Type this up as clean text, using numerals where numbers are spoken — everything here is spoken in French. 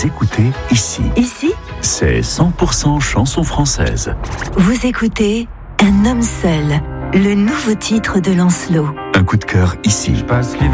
Vous écoutez ici. Ici, C'est 100% chanson française. vous écoutez Un homme seul, le nouveau titre de Lancelot. Un coup de cœur ici.